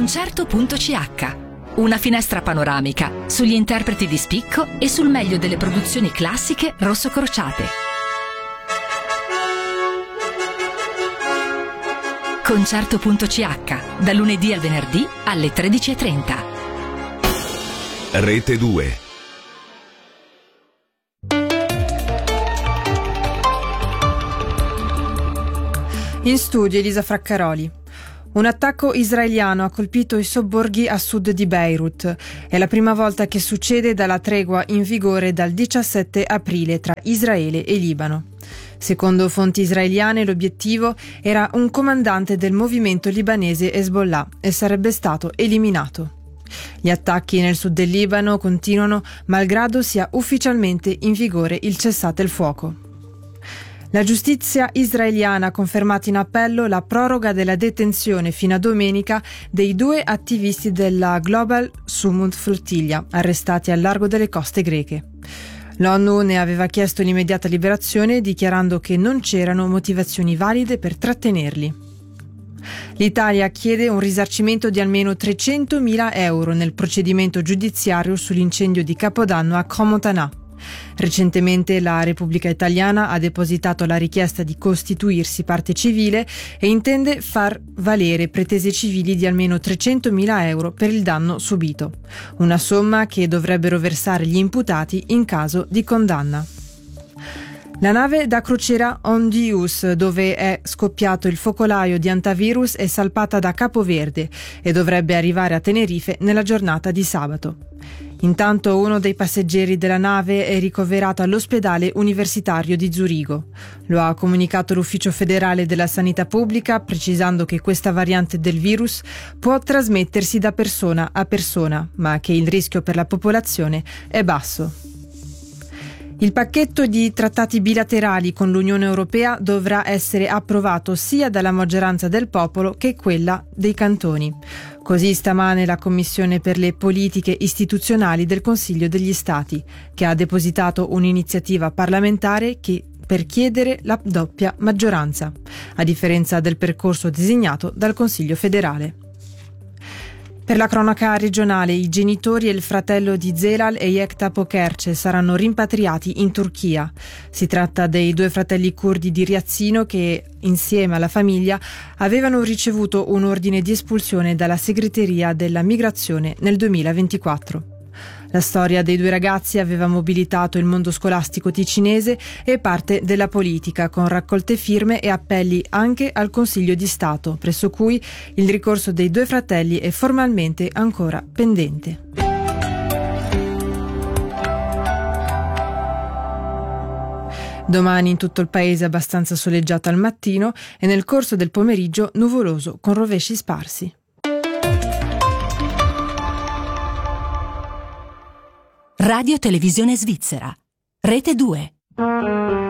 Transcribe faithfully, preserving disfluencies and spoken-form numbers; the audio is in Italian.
Concerto punto c h, una finestra panoramica sugli interpreti di spicco e sul meglio delle produzioni classiche rosso crociate. Concerto punto c h, da lunedì al venerdì alle tredici e trenta. Rete due. In studio Elisa Fraccaroli. Un attacco israeliano ha colpito i sobborghi a sud di Beirut. È la prima volta che succede dalla tregua in vigore dal diciassette aprile tra Israele e Libano. Secondo fonti israeliane, l'obiettivo era un comandante del movimento libanese Hezbollah e sarebbe stato eliminato. Gli attacchi nel sud del Libano continuano malgrado sia ufficialmente in vigore il cessate il fuoco. La giustizia israeliana ha confermato in appello la proroga della detenzione fino a domenica dei due attivisti della Global Summit Flottiglia, arrestati al largo delle coste greche. L'ONU ne aveva chiesto l'immediata liberazione, dichiarando che non c'erano motivazioni valide per trattenerli. L'Italia chiede un risarcimento di almeno trecentomila euro nel procedimento giudiziario sull'incendio di Capodanno a Crans-Montana. Recentemente la Repubblica Italiana ha depositato la richiesta di costituirsi parte civile e intende far valere pretese civili di almeno trecentomila euro per il danno subito, una somma che dovrebbero versare gli imputati in caso di condanna. La nave da crociera Ondius, dove è scoppiato il focolaio di antivirus, è salpata da Capoverde e dovrebbe arrivare a Tenerife nella giornata di sabato. Intanto uno dei passeggeri della nave è ricoverato all'ospedale universitario di Zurigo. Lo ha comunicato l'Ufficio federale della sanità pubblica, precisando che questa variante del virus può trasmettersi da persona a persona, ma che il rischio per la popolazione è basso. Il pacchetto di trattati bilaterali con l'Unione Europea dovrà essere approvato sia dalla maggioranza del popolo che quella dei cantoni. Così stamane la Commissione per le politiche istituzionali del Consiglio degli Stati, che ha depositato un'iniziativa parlamentare che per chiedere la doppia maggioranza, a differenza del percorso disegnato dal Consiglio federale. Per la cronaca regionale, i genitori e il fratello di Zelal e Yekta Pokerce saranno rimpatriati in Turchia. Si tratta dei due fratelli curdi di Riazzino che, insieme alla famiglia, avevano ricevuto un ordine di espulsione dalla segreteria della migrazione nel duemilaventiquattro. La storia dei due ragazzi aveva mobilitato il mondo scolastico ticinese e parte della politica, con raccolte firme e appelli anche al Consiglio di Stato, presso cui il ricorso dei due fratelli è formalmente ancora pendente. Domani in tutto il paese abbastanza soleggiato al mattino e nel corso del pomeriggio nuvoloso con rovesci sparsi. Radio Televisione Svizzera, Rete due.